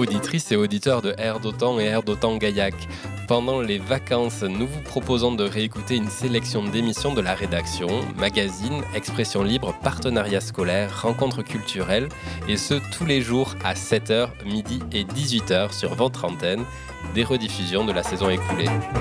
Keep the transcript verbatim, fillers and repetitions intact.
auditrices et auditeurs de Air d'Otan et Air d'Otan Gaillac. Pendant les vacances, nous vous proposons de réécouter une sélection d'émissions de la rédaction, magazines, expression libre, partenariats scolaires, rencontres culturelles, et ce tous les jours à sept heures, midi et dix-huit heures sur votre antenne, des rediffusions de la saison écoulée.